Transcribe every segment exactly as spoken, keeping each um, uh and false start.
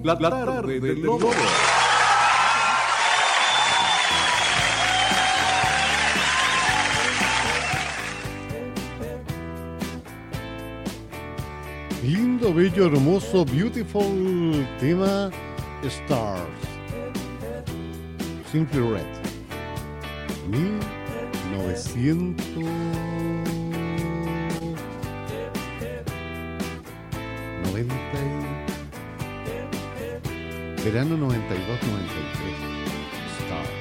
La tarde del lobo. Lindo, bello, hermoso, beautiful tema Stars. Simply Red. mil novecientos noventa y... Verano noventa y dos noventa y tres. Stars.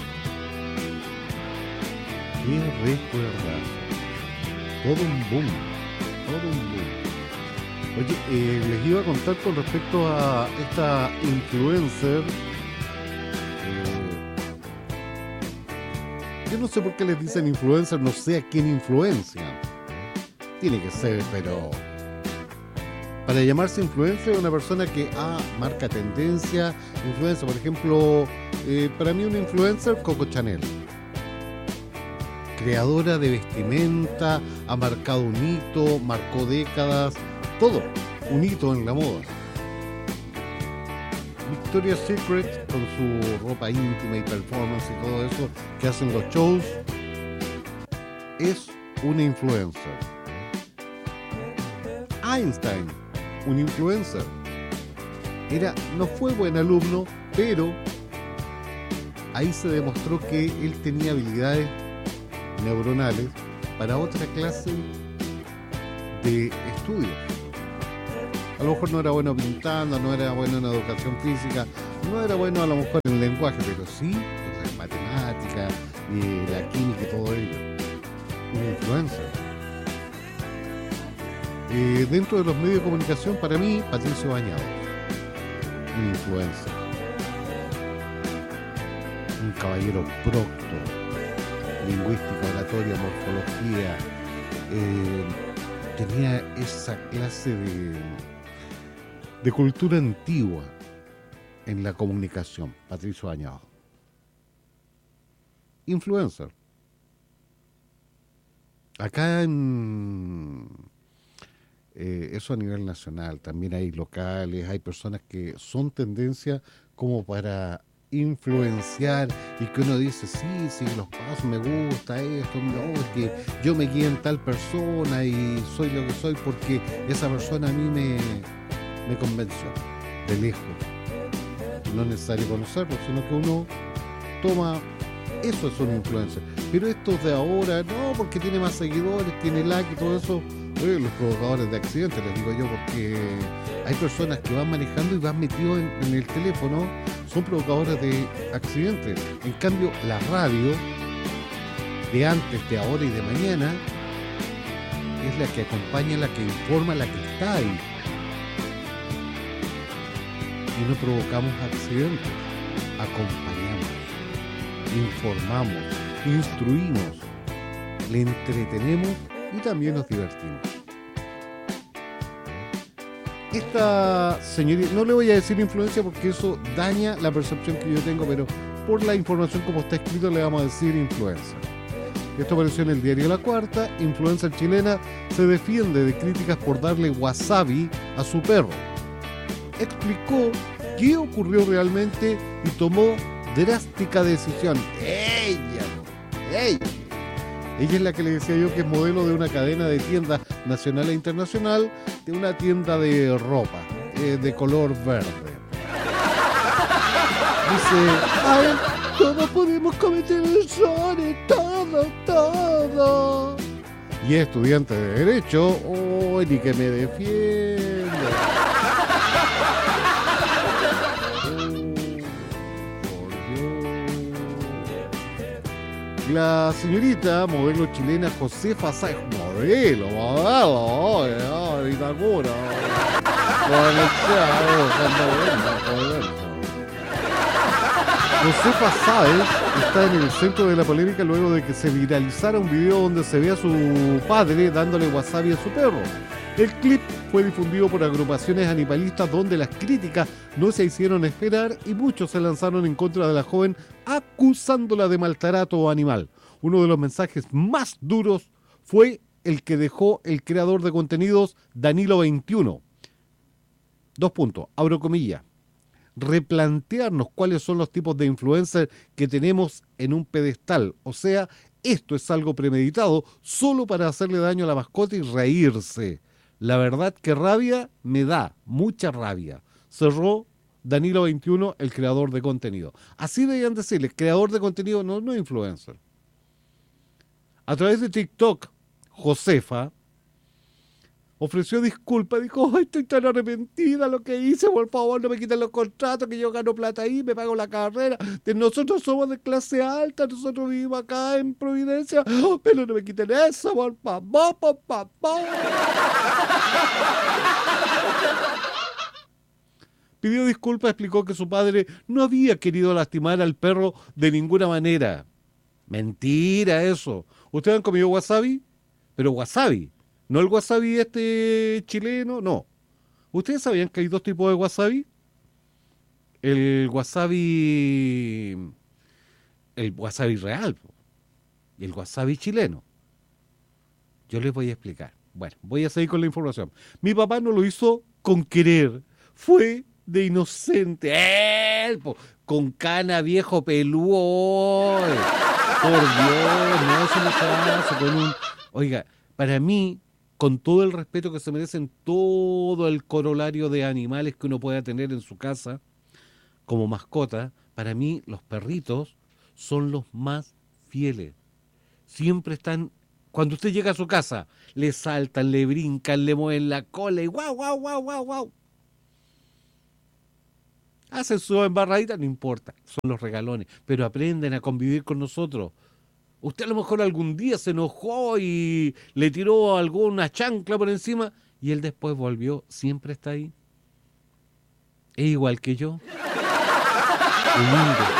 Qué recuerdazo. Todo un boom. Todo un boom. Oye, eh, les iba a contar con respecto a esta influencer. Eh, yo no sé por qué les dicen influencer, no sé a quién influencian. Tiene que ser, pero... Para llamarse influencer, una persona que ah, marca tendencia, influencer, por ejemplo, eh, para mí un influencer, Coco Chanel. Creadora de vestimenta, ha marcado un hito, marcó décadas, todo, un hito en la moda. Victoria's Secret, con su ropa íntima y performance y todo eso que hacen los shows, es una influencer. Einstein, un influencer. Era, no fue buen alumno, pero ahí se demostró que él tenía habilidades neuronales para otra clase de estudios. A lo mejor no era bueno pintando, no era bueno en educación física, no era bueno a lo mejor en lenguaje, pero sí en matemática, y la química y todo ello. Un influencer. Eh, dentro de los medios de comunicación, para mí, Patricio Bañados, un influencer, un caballero procto, lingüística, oratoria, morfología, eh, tenía esa clase de, de cultura antigua en la comunicación. Patricio Bañados, influencer. Acá en eh, eso a nivel nacional, también hay locales, hay personas que son tendencia como para influenciar y que uno dice, sí, sí, los pasos, me gusta esto, no, es que yo me guío en tal persona y soy lo que soy porque esa persona a mí me, me convenció, de lejos. No es necesario conocerlo, sino que uno toma, eso es un influencer. Pero estos de ahora, no, porque tiene más seguidores, tiene like y todo eso, oye, los provocadores de accidentes, les digo yo, porque hay personas que van manejando y van metidos en, en el teléfono, son provocadores de accidentes. En cambio, la radio de antes, de ahora y de mañana es la que acompaña, la que informa, la que está ahí. Y no provocamos accidentes, acompañamos, informamos, instruimos, le entretenemos y también nos divertimos. Esta señorita, no le voy a decir influencia porque eso daña la percepción que yo tengo, pero por la información como está escrito le vamos a decir influencer. Esto apareció en el diario La Cuarta. Influencer chilena se defiende de críticas por darle wasabi a su perro. Explicó qué ocurrió realmente y tomó drástica decisión. Ella, ella. Ella es la que le decía yo que es modelo de una cadena de tiendas nacional e internacional, de una tienda de ropa, eh, de color verde. Dice, ay, todos podemos cometer errores, todo, todo. Y es estudiante de Derecho, oh, ni que me defienda. La señorita modelo chilena Josefa Sáenz, modelo, modelo, de Itacura. Josefa Sáenz está en el centro de la polémica luego de que se viralizara un video donde se ve a su padre dándole wasabi a su perro. El clip fue difundido por agrupaciones animalistas donde las críticas no se hicieron esperar y muchos se lanzaron en contra de la joven acusándola de maltrato animal. Uno de los mensajes más duros fue el que dejó el creador de contenidos Danilo veintiuno. Dos puntos, abro comillas. replantearnos cuáles son los tipos de influencers que tenemos en un pedestal. O sea, esto es algo premeditado solo para hacerle daño a la mascota y reírse. La verdad que rabia me da, mucha rabia. Cerró Danilo veintiuno, el creador de contenido. Así debían decirle, creador de contenido, no, no influencer. A través de TikTok, Josefa ofreció disculpas, dijo, oh, estoy tan arrepentida de lo que hice, por favor no me quiten los contratos, que yo gano plata ahí, me pago la carrera, nosotros somos de clase alta, nosotros vivimos acá en Providencia, oh, pero no me quiten eso, por favor, por favor. Pidió disculpas, explicó que su padre no había querido lastimar al perro de ninguna manera. Mentira eso. ¿Ustedes han comido wasabi? Pero wasabi. No el wasabi este chileno, no. ¿Ustedes sabían que hay dos tipos de wasabi? El wasabi... El wasabi real y el wasabi chileno. Yo les voy a explicar. Bueno, voy a seguir con la información. Mi papá no lo hizo con querer. Fue de inocente. ¡Eh! Con cana, viejo peludo. Por Dios, no se me hace con un... Oiga, para mí, con todo el respeto que se merecen todo el corolario de animales que uno pueda tener en su casa como mascota, para mí los perritos son los más fieles. Siempre están... Cuando usted llega a su casa, le saltan, le brincan, le mueven la cola y guau, guau, guau, guau, guau. Hacen su embarradita, no importa, son los regalones, pero aprenden a convivir con nosotros. Usted a lo mejor algún día se enojó y le tiró alguna chancla por encima y él después volvió, siempre está ahí. Es igual que yo. Humilde.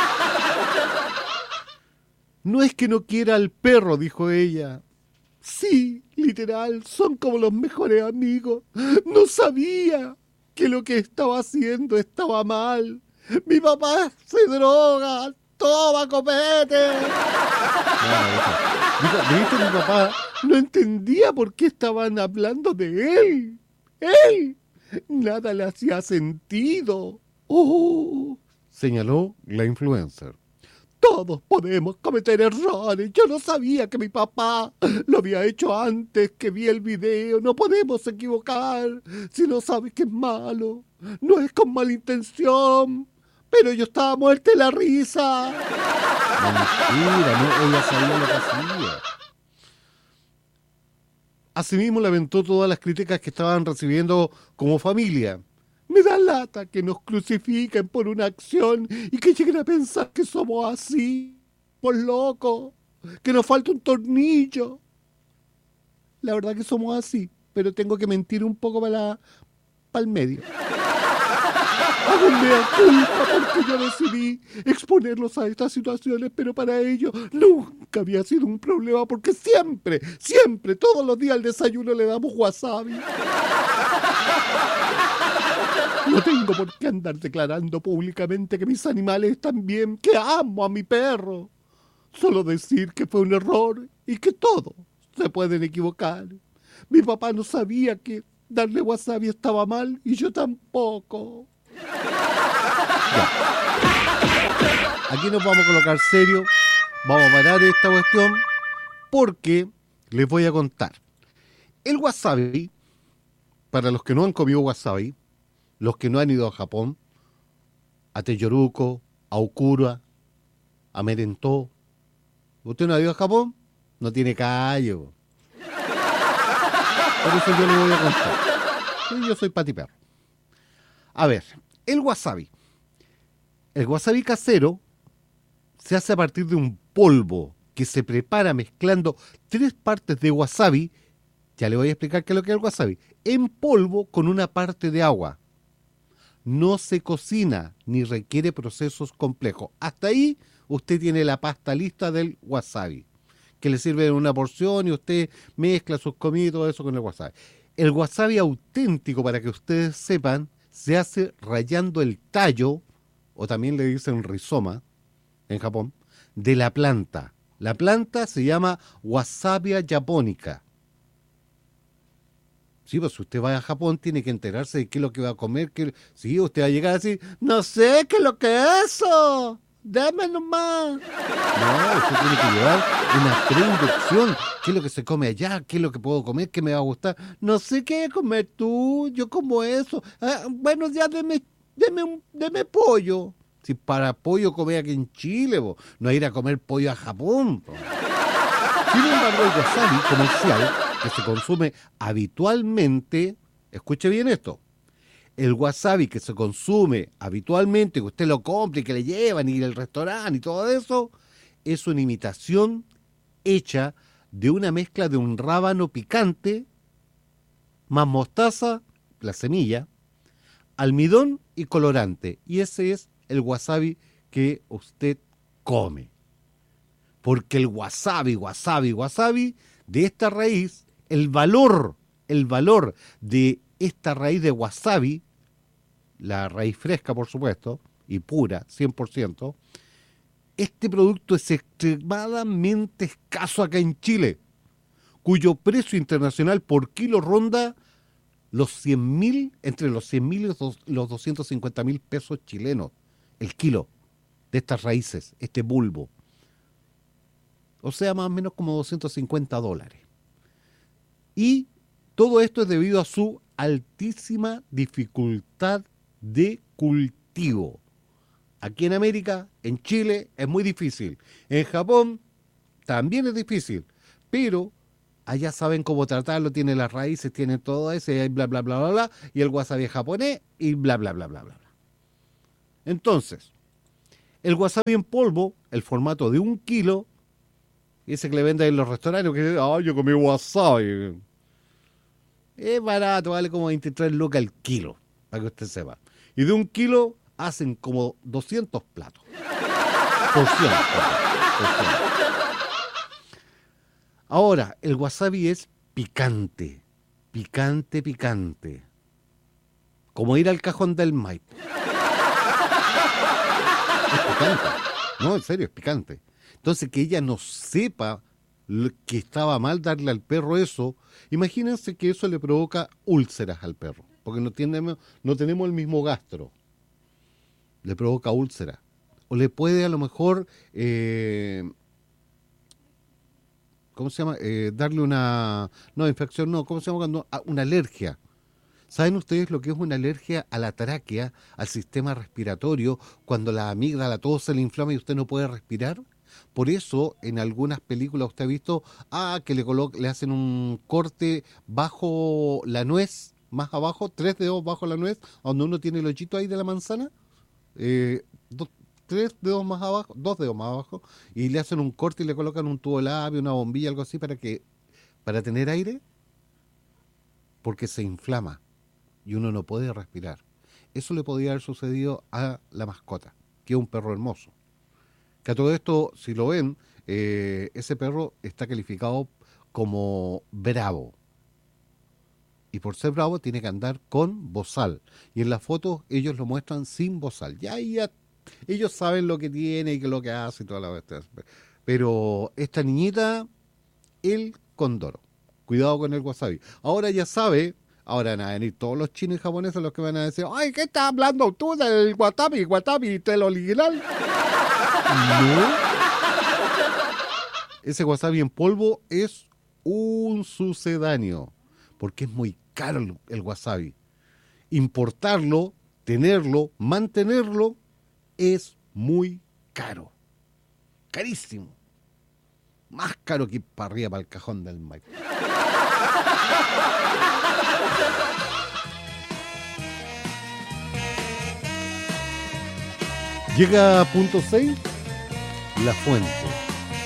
No es que no quiera al perro, dijo ella. Sí, literal, son como los mejores amigos. No sabía que lo que estaba haciendo estaba mal. Mi papá se droga, toma copete. No, ¿viste? Mi papá no entendía por qué estaban hablando de él. Él. Nada le hacía sentido. Oh, señaló la influencer. Todos podemos cometer errores. Yo no sabía que mi papá lo había hecho antes que vi el video. No podemos equivocar. Si no sabes que es malo, no es con mala intención. Pero yo estaba muerta de la risa. Mentira, no, ella sabía lo que hacía. Asimismo lamentó todas las críticas que estaban recibiendo como familia. Me da lata que nos crucifiquen por una acción y que lleguen a pensar que somos así, por locos, que nos falta un tornillo. La verdad que somos así, pero tengo que mentir un poco para, la, para el medio. Hago mea culpa porque yo decidí exponerlos a estas situaciones, pero para ellos nunca había sido un problema porque siempre, siempre, todos los días al desayuno le damos wasabi. No tengo por qué andar declarando públicamente que mis animales están bien, que amo a mi perro. Solo decir que fue un error y que todos se pueden equivocar. Mi papá no sabía que darle wasabi estaba mal y yo tampoco. Ya. Aquí nos vamos a colocar serio, vamos a parar esta cuestión porque les voy a contar. El wasabi, para los que no han comido wasabi, los que no han ido a Japón, a Teyoruko, a Okura, a Merentó. ¿Usted no ha ido a Japón? No tiene callo. Por eso yo le voy a contar. Sí, yo soy patiperro. A ver, el wasabi. El wasabi casero se hace a partir de un polvo que se prepara mezclando tres partes de wasabi. Ya le voy a explicar qué es lo que es el wasabi. En polvo con una parte de agua. No se cocina ni requiere procesos complejos. Hasta ahí usted tiene la pasta lista del wasabi, que le sirve en una porción y usted mezcla sus comidas y todo eso con el wasabi. El wasabi auténtico, para que ustedes sepan, se hace rayando el tallo, o también le dicen rizoma en Japón, de la planta. La planta se llama Wasabia japonica. Sí, pues si usted va a Japón tiene que enterarse de qué es lo que va a comer. Qué... Sí, usted va a llegar así, no sé qué es lo que es eso, dame nomás. No, usted tiene que llevar una preinducción. ¿Qué es lo que se come allá? ¿Qué es lo que puedo comer? ¿Qué me va a gustar? No sé qué comer tú, yo como eso. Ah, bueno, ya deme, deme, un, deme pollo. Si para pollo comer aquí en Chile, bo. No ir a comer pollo a Japón. Bo. Sin embargo, el wasabi comercial que se consume habitualmente, escuche bien esto, el wasabi que se consume habitualmente, que usted lo compre y que le llevan y el restaurante y todo eso, es una imitación hecha de una mezcla de un rábano picante, más mostaza, la semilla, almidón y colorante. Y ese es el wasabi que usted come. Porque el wasabi, wasabi, wasabi, de esta raíz, el valor, el valor de esta raíz de wasabi, la raíz fresca, por supuesto, y pura, cien por ciento, este producto es extremadamente escaso acá en Chile, cuyo precio internacional por kilo ronda los cien mil, entre los cien mil y los doscientos cincuenta mil pesos chilenos, el kilo de estas raíces, este bulbo. O sea, más o menos como doscientos cincuenta dólares. Y todo esto es debido a su altísima dificultad de cultivo. Aquí en América, en Chile, es muy difícil. En Japón también es difícil. Pero allá saben cómo tratarlo, tienen las raíces, tienen todo eso, y bla, bla, bla, bla, bla, y el wasabi japonés, y bla, bla, bla, bla, bla. Entonces, el wasabi en polvo, el formato de un kilo, ese que le venden en los restaurantes, que ah, yo comí wasabi. Es barato, vale como veintitrés lucas el kilo, para que usted sepa. Y de un kilo hacen como doscientos platos. Porciones. Porciones. Ahora, el wasabi es picante. Picante, picante. Como ir al cajón del Maipo. Es picante. No, en serio, es picante. Entonces, que ella no sepa que estaba mal darle al perro eso, imagínense que eso le provoca úlceras al perro, porque no tenemos, no tenemos el mismo gastro. Le provoca úlceras. O le puede a lo mejor, eh, ¿cómo se llama? Eh, darle una, no, infección, no, ¿cómo se llama? Cuando, una alergia. ¿Saben ustedes lo que es una alergia a la tráquea, al sistema respiratorio, cuando la amígdala todo se le inflama y usted no puede respirar? Por eso, en algunas películas usted ha visto, ah, que le, colo- le hacen un corte bajo la nuez, más abajo, tres dedos bajo la nuez, donde uno tiene el hoyito ahí de la manzana, eh, do- tres dedos más abajo, dos dedos más abajo, y le hacen un corte y le colocan un tubo de labio, una bombilla, algo así, para que, para tener aire, porque se inflama y uno no puede respirar. Eso le podría haber sucedido a la mascota, que es un perro hermoso. Que a todo esto, si lo ven, eh, ese perro está calificado como bravo. Y por ser bravo tiene que andar con bozal. Y en las fotos ellos lo muestran sin bozal. Ya, ya ellos saben lo que tiene y lo que hace y toda la vez. Pero esta niñita, el condoro. Cuidado con el wasabi. Ahora ya sabe, ahora van a venir todos los chinos y japoneses los que van a decir, ay, ¿qué estás hablando tú del wasabi? Wasabi, del original. No. Ese wasabi en polvo es un sucedáneo, porque es muy caro el, el wasabi. Importarlo, tenerlo, mantenerlo, es muy caro. Carísimo. Más caro que ir para arriba, para el cajón del Maipo. Llega a punto seis, La Fuente.